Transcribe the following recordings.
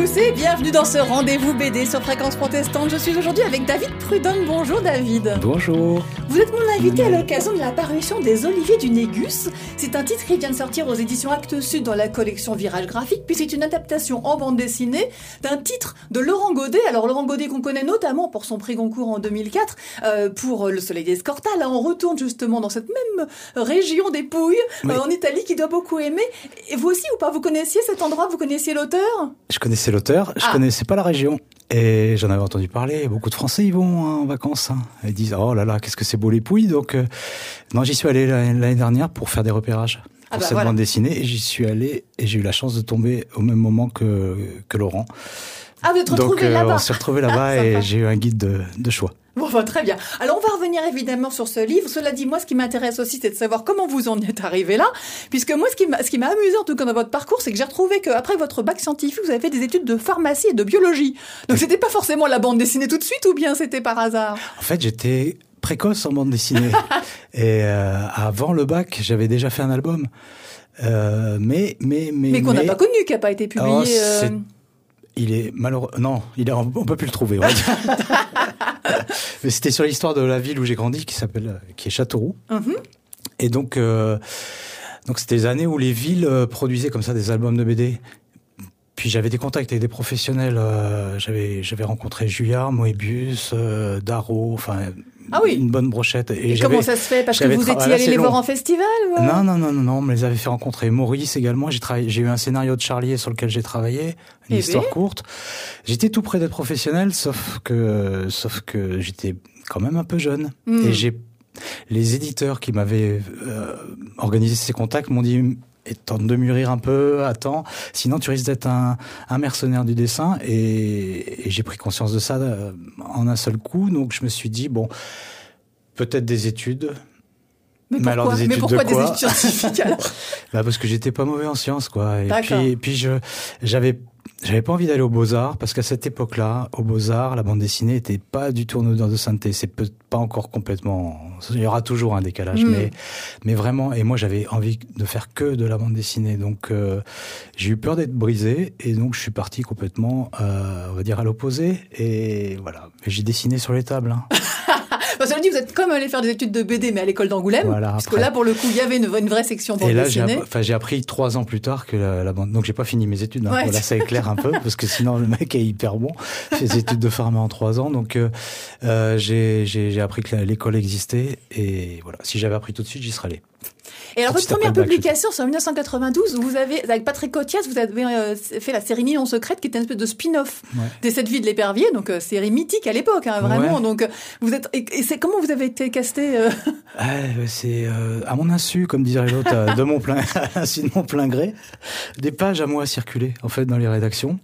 tous et bienvenue dans ce rendez-vous BD sur Fréquence Protestante. Je suis aujourd'hui avec David Prudhomme. Bonjour David. Bonjour. Vous êtes mon invité à l'occasion de la parution des Oliviers du Négus. C'est un titre qui vient de sortir aux éditions Actes Sud dans la collection Virage Graphique, puis c'est une adaptation en bande dessinée d'un titre de Laurent Godet. Alors Laurent Godet qu'on connaît notamment pour son prix Goncourt en 2004, pour Le Soleil d'Escorta. Là on retourne justement dans cette même région des Pouilles, oui. En Italie, qu'il doit beaucoup aimer. Et vous aussi ou pas, vous connaissiez cet endroit, vous connaissiez l'auteur ? Je connaissais l'auteur, je connaissais pas la région. Et j'en avais entendu parler. Beaucoup de Français y vont en vacances. Ils disent oh là là, qu'est-ce que c'est beau les Pouilles. Donc non, j'y suis allé l'année dernière pour faire des repérages pour cette bande dessinée. Et j'y suis allé et j'ai eu la chance de tomber au même moment que Laurent. Ah, vous êtes retrouvés là-bas. On s'est retrouvés là-bas et j'ai eu un guide de choix. Bon, très bien. Alors, on va revenir évidemment sur ce livre. Cela dit, moi, ce qui m'intéresse aussi, c'est de savoir comment vous en êtes arrivé là. Puisque moi, ce qui m'a amusé, en tout cas, dans votre parcours, c'est que j'ai retrouvé qu'après votre bac scientifique, vous avez fait des études de pharmacie et de biologie. Donc, c'était pas forcément la bande dessinée tout de suite, ou bien c'était par hasard? En fait, j'étais précoce en bande dessinée. Et avant le bac, j'avais déjà fait un album. Mais qu'on n'a pas connu, qui n'a pas été publié. Il est malheureux. Non, on peut plus le trouver. On va dire. Mais c'était sur l'histoire de la ville où j'ai grandi, qui est Châteauroux. Mm-hmm. Et donc c'était les années où les villes produisaient comme ça des albums de BD. Puis j'avais des contacts avec des professionnels. J'avais rencontré Julliard, Moebius, Darrow, enfin. Ah oui. Une bonne brochette. Et comment ça se fait? Parce que vous étiez allé les voir en festival? Ou... Non, on me les avait fait rencontrer. Maurice également. J'ai eu un scénario de Charlier sur lequel j'ai travaillé, une histoire courte. J'étais tout près d'être professionnel, sauf que j'étais quand même un peu jeune. Et les éditeurs qui m'avaient organisé ces contacts m'ont dit tente de mûrir un peu, attends, sinon tu risques d'être un mercenaire du dessin. Et j'ai pris conscience de ça en un seul coup. Donc je me suis dit, bon, peut-être des études. Mais alors des études pourquoi de quoi? Des études scientifiques alors? Parce que j'étais pas mauvais en sciences, quoi. Et puis j'avais pas envie d'aller aux Beaux-Arts, parce qu'à cette époque-là, aux Beaux-Arts, la bande dessinée était pas du tout en odeur de sainteté. C'est pas encore complètement... Il y aura toujours un décalage, mais vraiment... Et moi, j'avais envie de faire que de la bande dessinée. Donc, j'ai eu peur d'être brisé, et donc je suis parti complètement, on va dire, à l'opposé. Et voilà. Mais j'ai dessiné sur les tables, Parce que vous êtes comme allé faire des études de BD, mais à l'école d'Angoulême. Voilà, parce que là, pour le coup, il y avait une vraie section bande dessinée. Et là, j'ai appris 3 ans plus tard que la bande... Donc, j'ai pas fini mes études. Ouais. Voilà, ça éclaire un peu, parce que sinon, le mec est hyper bon. J'ai des études de pharma en 3 ans. Donc, j'ai appris que l'école existait. Et voilà, si j'avais appris tout de suite, j'y serais allé. Et alors, votre première publication, c'est en 1992, où vous avez, avec Patrick Cotias, vous avez fait la série Ninon secrète, qui était une espèce de spin-off des 7 vies de l'épervier, donc série mythique à l'époque, vraiment. Ouais. Donc, vous êtes, et c'est comment vous avez été casté c'est à mon insu, comme disait l'autre, à l'insu de mon plein gré. Des pages à moi circulaient, en fait, dans les rédactions.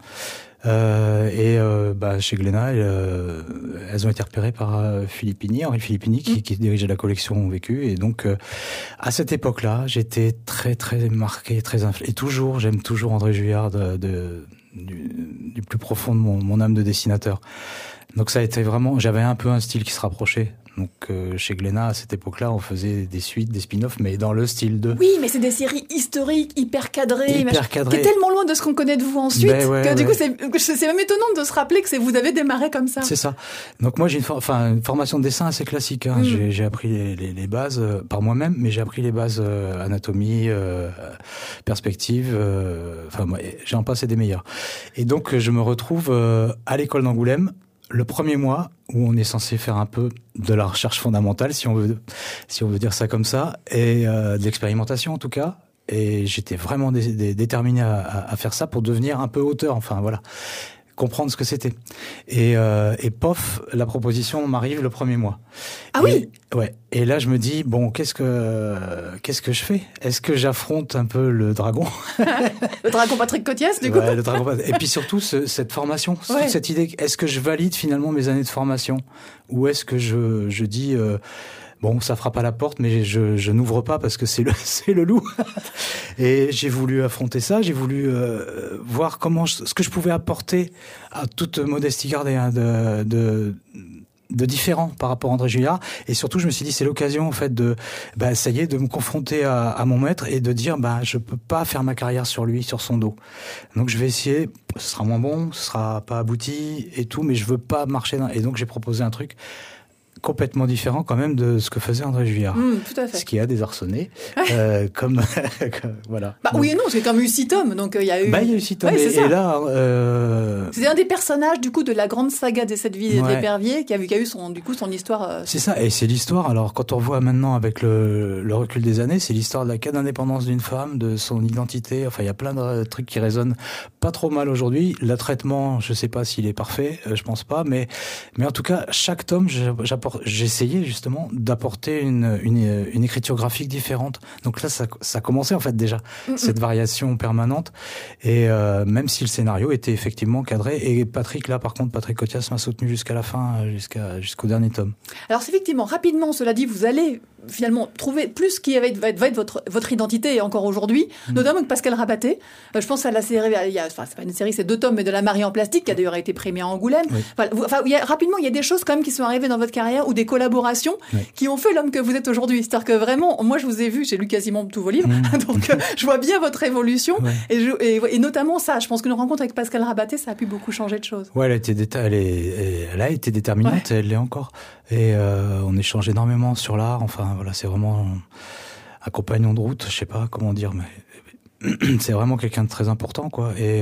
Chez Glénat, elles ont été repérées par Henri Filippini, qui dirigeait la collection Vécu. Et donc, à cette époque-là, j'étais très, très marqué, très influé. Et j'aime toujours André Julliard du plus profond de mon âme de dessinateur. Donc ça a été vraiment, j'avais un peu un style qui se rapprochait. Donc chez Glénat, à cette époque-là, on faisait des suites, des spin-offs, mais dans le style de... Oui, mais c'est des séries historiques, hyper cadrées. Qui est tellement loin de ce qu'on connaît de vous ensuite, que du coup, c'est même étonnant de se rappeler que vous avez démarré comme ça. C'est ça. Donc moi, j'ai une formation de dessin assez classique. J'ai appris les bases par moi-même, mais j'ai appris les bases anatomie, perspective, j'en passais des meilleurs. Et donc, je me retrouve à l'école d'Angoulême, le premier mois où on est censé faire un peu de la recherche fondamentale, si on veut dire ça comme ça, et de l'expérimentation en tout cas. Et j'étais vraiment déterminé à faire ça pour devenir un peu auteur. Enfin voilà, comprendre ce que c'était. Et pof, la proposition m'arrive le premier mois. Ah oui. Ouais. Et là, je me dis bon, qu'est-ce que je fais? Est-ce que j'affronte un peu le dragon? Le dragon Patrick Cotias, du coup. Ouais, le dragon. Et puis surtout cette formation, toute cette idée. Est-ce que je valide finalement mes années de formation, ou est-ce que je dis bon, ça frappe à la porte, mais je n'ouvre pas parce que c'est le loup. Et j'ai voulu affronter ça. J'ai voulu voir ce que je pouvais apporter, à toute modestie gardée, différent par rapport à André Julliard. Et surtout, je me suis dit, c'est l'occasion, en fait, ça y est, de me confronter à mon maître et de dire, je peux pas faire ma carrière sur lui, sur son dos. Donc, je vais essayer. Ce sera moins bon, ce sera pas abouti et tout, mais je veux pas marcher et donc, j'ai proposé un truc complètement différent quand même de ce que faisait André Julliard. Tout à fait. Ce qui a désarçonné, voilà. Oui et non, c'est comme eu 6 tomes, donc il y a eu... il y a eu 6 tomes, et là... C'est un des personnages, du coup, de la grande saga des 7 vies d'Épervier, qui a eu son histoire... C'est ça, et c'est l'histoire, alors quand on revoit maintenant avec le recul des années, c'est l'histoire de la quête d'indépendance d'une femme, de son identité, enfin il y a plein de trucs qui résonnent pas trop mal aujourd'hui. Le traitement, je sais pas s'il est parfait, je pense pas, mais en tout cas, chaque tome, j'essayais justement d'apporter une écriture graphique différente. Donc là, ça commençait en fait déjà, cette variation permanente. Et même si le scénario était effectivement cadré. Et Patrick Cotias m'a soutenu jusqu'à la fin, jusqu'au dernier tome. Alors effectivement, rapidement, cela dit, vous allez finalement trouver plus qui va être votre identité encore aujourd'hui, notamment avec Pascal Rabaté. Je pense à la série, c'est pas une série, c'est 2 tomes, mais de La Marie en plastique, qui a d'ailleurs été primée à Angoulême. Oui. Rapidement, il y a des choses quand même qui sont arrivées dans votre carrière, ou des collaborations qui ont fait l'homme que vous êtes aujourd'hui. C'est-à-dire que vraiment, moi je vous ai vu, j'ai lu quasiment tous vos livres, donc je vois bien votre évolution, et notamment ça, je pense que nos rencontres avec Pascal Rabaté, ça a pu beaucoup changer de choses. Ouais, elle a été déterminante, et elle l'est encore. Et on échange énormément sur l'art, enfin voilà, c'est vraiment un compagnon de route, je sais pas comment dire, mais c'est vraiment quelqu'un de très important, quoi. Et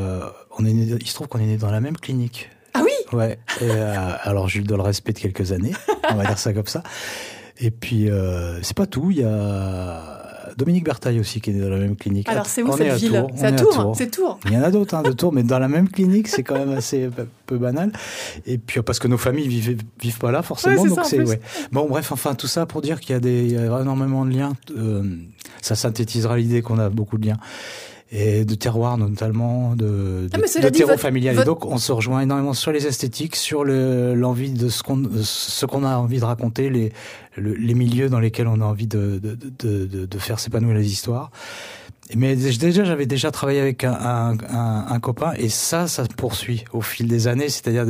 il se trouve qu'on est né dans la même clinique. Ah oui? Ouais. Et, alors je lui dois le respect de quelques années, on va dire ça comme ça. Et puis c'est pas tout, il y a Dominique Bertaille aussi qui est dans la même clinique. Alors c'est où cette ville? C'est à Tours. C'est Tours. Il y en a d'autres de Tours, mais dans la même clinique, c'est quand même assez peu banal. Et puis parce que nos familles vivent pas là forcément, donc c'est Bon bref, enfin tout ça pour dire qu'il y a énormément de liens. Ça synthétisera l'idée qu'on a beaucoup de liens. Et de terroir notamment, de terreau familial. Et donc on se rejoint énormément sur les esthétiques, sur l'envie de ce qu'on a envie de raconter, les milieux dans lesquels on a envie de faire s'épanouir les histoires. Mais j'avais déjà travaillé avec un copain, et ça se poursuit au fil des années, c'est-à-dire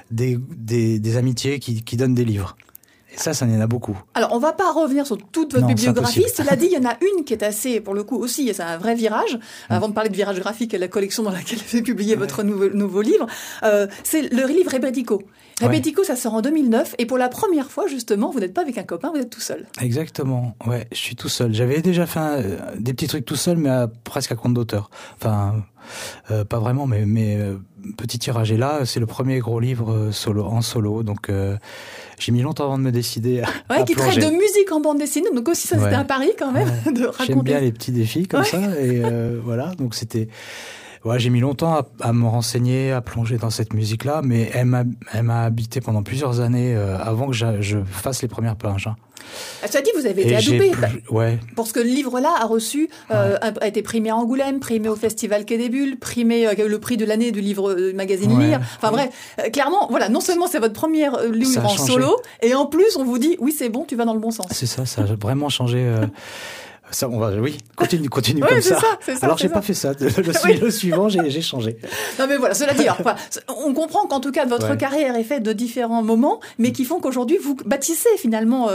des amitiés qui donnent des livres. Et ça y en a beaucoup. Alors, on va pas revenir sur toute votre bibliographie. Cela dit, il y en a une qui est assez, pour le coup aussi, c'est un vrai virage. Avant de parler de virage graphique et la collection dans laquelle vous avez publié votre nouveau livre, c'est le livre Rebetiko. Rebetiko, ça sort en 2009, et pour la première fois, justement, vous n'êtes pas avec un copain, vous êtes tout seul. Exactement, ouais, je suis tout seul. J'avais déjà fait des petits trucs tout seul, mais presque à compte d'auteur. Enfin, pas vraiment, mais petit tirage. Et là, c'est le premier gros livre en solo, donc j'ai mis longtemps avant de me décider à qui plonger. Traite de musique en bande dessinée, donc aussi ça c'était un pari quand même de raconter. J'aime bien les petits défis comme ça, et voilà, donc c'était... Ouais, j'ai mis longtemps à me renseigner, à plonger dans cette musique-là, mais elle m'a habité pendant plusieurs années avant que je fasse les premières pages. Ça dit, vous avez été adoubé. Ouais. Parce que le livre-là a reçu, a été primé à Angoulême, primé au Festival Quai des Bulles, primé le prix de l'année du livre magazine Lire. Enfin bref, clairement, voilà, non seulement c'est votre premier livre en solo, et en plus on vous dit, oui c'est bon, tu vas dans le bon sens. C'est ça a vraiment changé. Ça, continue comme ça. Alors, j'ai pas fait ça. Le suivant, j'ai changé. Non, mais voilà, cela dit, on comprend qu'en tout cas, votre carrière est faite de différents moments, mais qui font qu'aujourd'hui, vous bâtissez finalement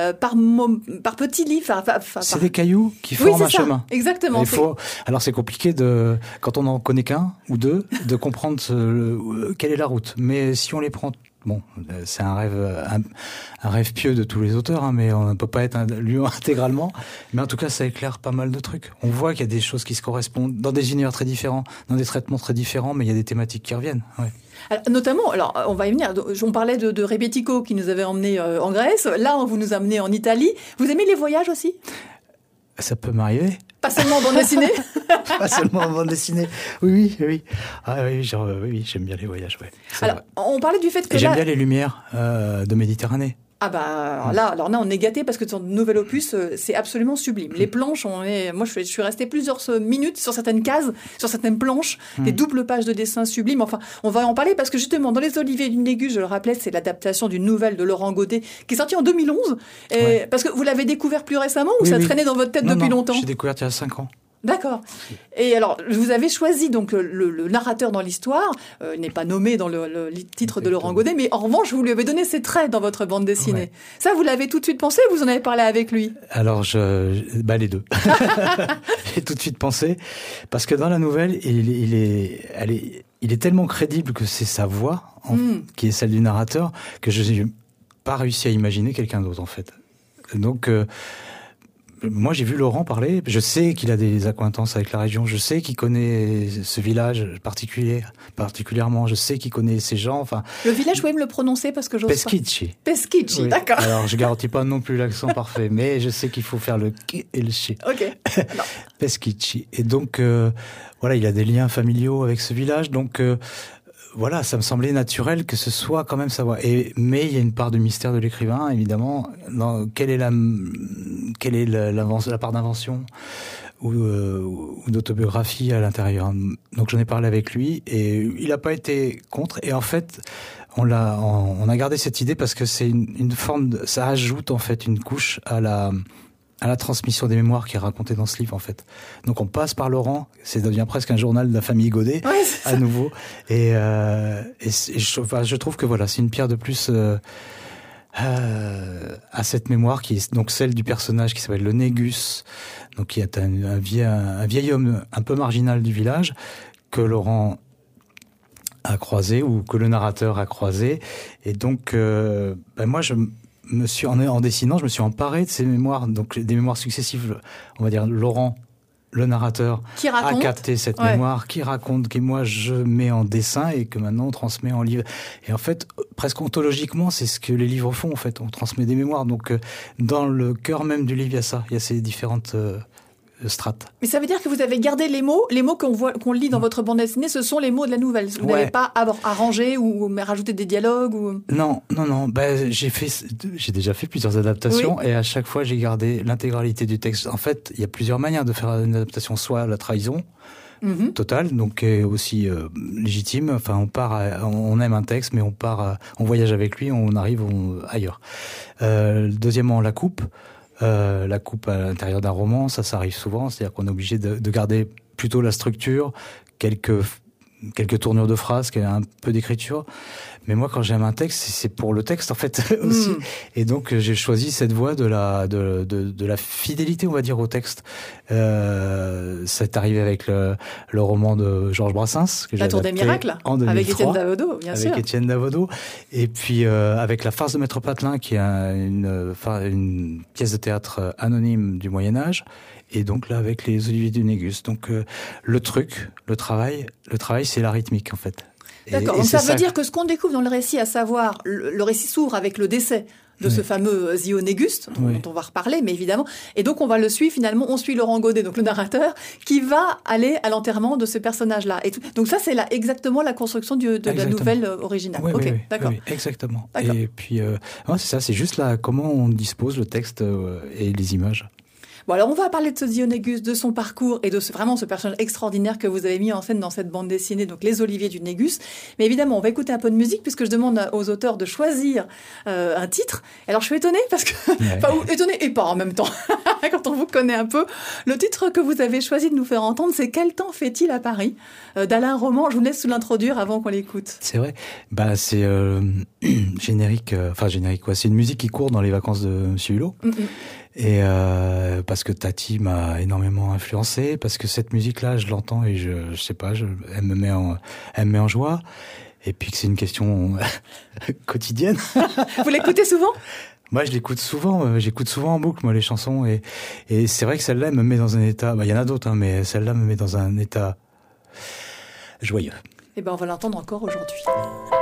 par petits livres. C'est des cailloux qui forment un chemin. Exactement. Alors, c'est compliqué quand on en connaît qu'un ou deux, de comprendre quelle est la route. Mais si on les prend, c'est un rêve pieux de tous les auteurs, mais on ne peut pas être lu intégralement. Mais en tout cas, ça éclaire pas mal de trucs. On voit qu'il y a des choses qui se correspondent dans des univers très différents, dans des traitements très différents, mais il y a des thématiques qui reviennent. Ouais. Alors, notamment, on va y venir. On parlait de Rebetiko qui nous avait emmenés en Grèce. Là, vous nous amenez en Italie. Vous aimez les voyages aussi ? Ça peut m'arriver. Pas seulement en bande dessinée. Pas seulement en bande dessinée. Oui. Ah oui, j'aime bien les voyages. Ouais. Alors, on parlait du fait que j'aime bien les lumières de Méditerranée. Ah bah là on est gâtés parce que son nouvel opus c'est absolument sublime. Les planches, moi je suis restée plusieurs minutes sur certaines cases, sur certaines planches, des doubles pages de dessins sublimes. Enfin, on va en parler parce que justement dans Les Oliviers d'une Négus, je le rappelais, c'est l'adaptation d'une nouvelle de Laurent Godet qui est sortie en 2011. Parce que vous l'avez découvert plus récemment ou ça traînait dans votre tête depuis longtemps ? J'ai découvert il y a 5 ans. D'accord. Et alors, vous avez choisi donc le narrateur dans l'histoire, il n'est pas nommé dans le titre de Laurent Godet, mais en revanche, vous lui avez donné ses traits dans votre bande dessinée. Ouais. Ça, vous l'avez tout de suite pensé ou vous en avez parlé avec lui? Alors, les deux. J'ai tout de suite pensé, parce que dans la nouvelle, il est tellement crédible que c'est sa voix, qui est celle du narrateur, que je n'ai pas réussi à imaginer quelqu'un d'autre, en fait. Donc... moi, j'ai vu Laurent parler. Je sais qu'il a des accointances avec la région. Je sais qu'il connaît ce village particulièrement. Je sais qu'il connaît ces gens. Enfin, le village, vous pouvez me le prononcer parce que j'ose pas. Peschici. Peschici, oui. D'accord. Alors, je garantis pas non plus l'accent parfait, mais je sais qu'il faut faire le k et le chi. Ok. Peschici. Et donc, voilà, il a des liens familiaux avec ce village. Donc, voilà, ça me semblait naturel que ce soit quand même sa voix. Mais il y a une part de mystère de l'écrivain, évidemment. Quelle est la part d'invention ou d'autobiographie à l'intérieur. Donc j'en ai parlé avec lui et il n'a pas été contre. Et en fait, on a gardé cette idée parce que c'est une forme ça ajoute en fait une couche à la transmission des mémoires qui est racontée dans ce livre, en fait. Donc, on passe par Laurent. Ça devient presque un journal de la famille Godet, à nouveau. Et je trouve que voilà, c'est une pierre de plus à cette mémoire qui est donc celle du personnage qui s'appelle le Négus, donc qui est un vieil homme un peu marginal du village que Laurent a croisé ou que le narrateur a croisé. Et donc, moi, en dessinant, je me suis emparé de ces mémoires, donc des mémoires successives. On va dire Laurent, le narrateur, a capté cette mémoire, qui raconte, que moi je mets en dessin et que maintenant on transmet en livre. Et en fait, presque ontologiquement, c'est ce que les livres font. En fait, on transmet des mémoires. Donc, dans le cœur même du livre, il y a ça. Il y a ces différentes strates. Mais ça veut dire que vous avez gardé les mots qu'on lit dans votre bande dessinée, ce sont les mots de la nouvelle. Vous n'avez pas arrangé ou rajouté des dialogues ou... Non. J'ai déjà fait plusieurs adaptations et à chaque fois j'ai gardé l'intégralité du texte. En fait, il y a plusieurs manières de faire une adaptation, soit la trahison totale, donc aussi légitime. Enfin, on aime un texte, mais on voyage avec lui, on arrive ailleurs. Deuxièmement, la coupe. La coupe à l'intérieur d'un roman, ça arrive souvent, c'est-à-dire qu'on est obligé de garder plutôt la structure, quelques tournures de phrases, un peu d'écriture. Mais moi, quand j'aime un texte, c'est pour le texte en fait aussi. Et donc j'ai choisi cette voie de la fidélité, on va dire, au texte. C'est arrivé avec le roman de Georges Brassens que La Tour des Miracles, avec Étienne Davodo, bien sûr. Avec Étienne Davodo, et puis avec La Farce de Maître Patelin, qui est une pièce de théâtre anonyme du Moyen Âge. Et donc là, avec les Oliviers du Négus. Donc le travail, c'est la rythmique en fait. D'accord, donc ça veut dire que ce qu'on découvre dans le récit, à savoir, le récit s'ouvre avec le décès de ce fameux Zio Négus, dont on va reparler, mais évidemment. Et donc, on va le suivre, finalement, on suit Laurent Godet, donc le narrateur, qui va aller à l'enterrement de ce personnage-là. Et donc ça, c'est exactement la construction de la nouvelle originale. Oui, d'accord. Oui, exactement. D'accord. Et puis, c'est ça, c'est juste là, comment on dispose le texte et les images. Bon, alors on va parler de ce Zio Négus, de son parcours et de vraiment ce personnage extraordinaire que vous avez mis en scène dans cette bande dessinée, donc Les Oliviers du Négus. Mais évidemment, on va écouter un peu de musique puisque je demande aux auteurs de choisir un titre. Alors je suis étonnée parce que, étonnée et pas en même temps, quand on vous connaît un peu. Le titre que vous avez choisi de nous faire entendre, c'est Quel temps fait-il à Paris d'Alain Roman. Je vous laisse l'introduire avant qu'on l'écoute. C'est vrai. C'est générique. C'est une musique qui court dans les vacances de Monsieur Hulot. Et parce que Tati m'a énormément influencé, parce que cette musique-là, je l'entends et je sais pas, elle me met en joie. Et puis que c'est une question quotidienne. Vous l'écoutez souvent ? Moi, je l'écoute souvent. J'écoute souvent en boucle, moi, les chansons. Et c'est vrai que celle-là, elle me met dans un état. Il y en a d'autres, mais celle-là me met dans un état joyeux. On va l'entendre encore aujourd'hui.